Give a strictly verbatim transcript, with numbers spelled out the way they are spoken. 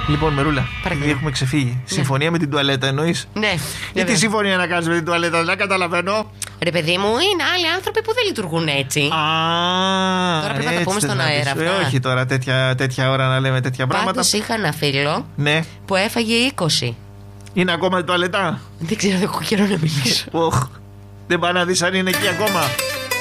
Λοιπόν, Μερούλα, Παρακαλώ. επειδή έχουμε ξεφύγει. Ναι. Συμφωνία με την τουαλέτα εννοείς? Ναι. Ή τι συμφωνία να κάνεις με την τουαλέτα, δεν καταλαβαίνω. Ρε παιδί μου, είναι άλλοι άνθρωποι που δεν λειτουργούν έτσι. Α, Τώρα πρέπει να τα πούμε στον να αέρα πεις. αυτά. Ε, όχι τώρα τέτοια, τέτοια ώρα να λέμε τέτοια πράγματα. Πάντως είχα ένα φίλο Ναι. που έφαγε είκοσι. Είναι ακόμα η τουαλέτα? Δεν ξέρω, δεν έχω καιρό να μιλήσω. Οχ. Δεν πάει να δεις αν είναι εκεί ακόμα.